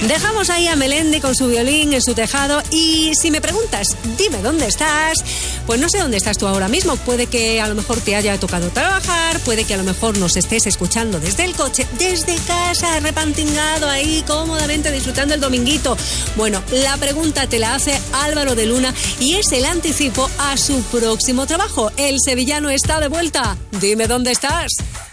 Dejamos ahí a Melendi con su violín en su tejado y si me preguntas, dime dónde estás, pues no sé dónde estás tú ahora mismo. Puede que a lo mejor te haya tocado trabajar, puede que a lo mejor nos estés escuchando desde el coche, desde casa, repantingado ahí cómodamente disfrutando el dominguito. Bueno, la pregunta te la hace Álvaro de Luna y es el anticipo a su próximo trabajo. El sevillano está de vuelta. Dime dónde estás.